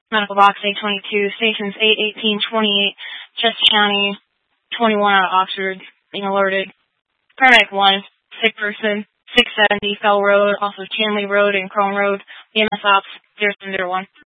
Medical box 822, stations 8, 18, 28, Chester County, 21 out of Oxford, being alerted. Paramedic 1, sick person, 670 Fell Road, also Chanley Road and Chrome Road, EMS Ops 0701.